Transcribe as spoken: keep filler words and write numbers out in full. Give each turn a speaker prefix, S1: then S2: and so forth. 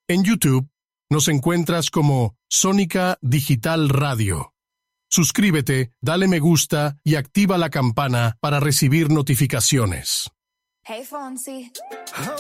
S1: En YouTube nos encuentras como Sónica Digital Radio. Suscríbete, dale me gusta y activa la campana para recibir notificaciones.
S2: Hey, Fonzie.